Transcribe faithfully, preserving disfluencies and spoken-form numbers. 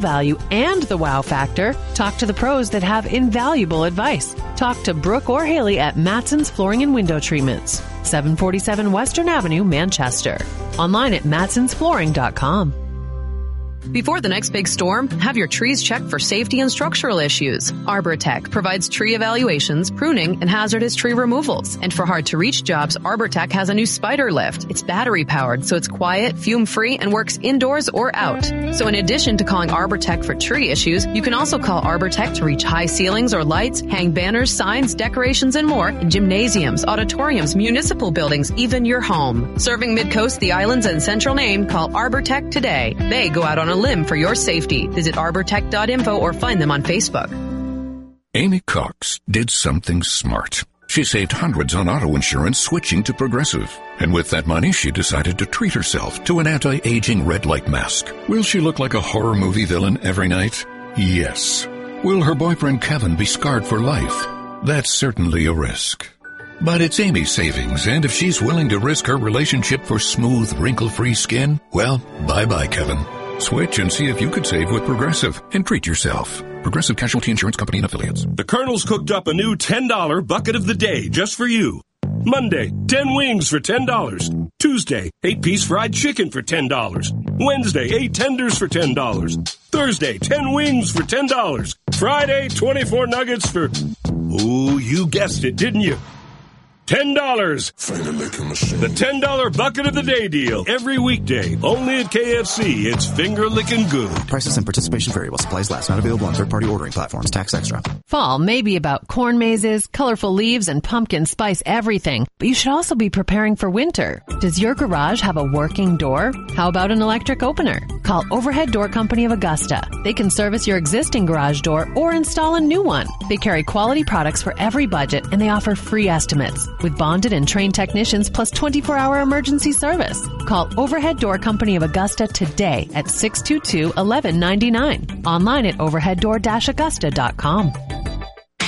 value and the wow factor, talk to the pros that have invaluable advice. Talk to Brooke or Haley at Matson's Flooring and Window Treatments, seven forty-seven Western Avenue, Manchester. Online at matsons flooring dot com. Before the next big storm, have your trees checked for safety and structural issues. ArborTech provides tree evaluations, pruning, and hazardous tree removals. And for hard-to-reach jobs, ArborTech has a new spider lift. It's battery-powered, so it's quiet, fume-free, and works indoors or out. So in addition to calling ArborTech for tree issues, you can also call ArborTech to reach high ceilings or lights, hang banners, signs, decorations, and more in gymnasiums, auditoriums, municipal buildings, even your home. Serving Mid-Coast, the islands, and Central Maine, call ArborTech today. They go out on a limb for your safety. Visit arbortech dot info or find them on Facebook. Amy Cox did something smart. She saved hundreds on auto insurance switching to Progressive. And with that money, she decided to treat herself to an anti-aging red light mask. Will she look like a horror movie villain every night? Yes. Will her boyfriend Kevin be scarred for life? That's certainly a risk. But it's Amy's savings, and if she's willing to risk her relationship for smooth, wrinkle-free skin, well, bye-bye, Kevin. Switch and see if you could save with Progressive and treat yourself. Progressive Casualty Insurance Company and Affiliates. The Colonel's cooked up a new ten dollar bucket of the day just for you. Monday, ten wings for ten dollars. Tuesday, eight piece fried chicken for ten dollars. Wednesday, eight tenders for ten dollars. Thursday, ten wings for ten dollars. Friday, twenty-four nuggets for... Oh, you guessed it, didn't you? ten dollars. The ten dollar bucket of the day deal. Every weekday. Only at K F C. It's finger-licking good. Prices and participation vary while supplies last. Not available on third-party ordering platforms. Tax extra. Fall may be about corn mazes, colorful leaves, and pumpkin spice everything, but you should also be preparing for winter. Does your garage have a working door? How about an electric opener? Call Overhead Door Company of Augusta. They can service your existing garage door or install a new one. They carry quality products for every budget, and they offer free estimates with bonded and trained technicians plus twenty-four hour emergency service. Call Overhead Door Company of Augusta today at six two two, one one nine nine. Online at overhead door dash augusta dot com.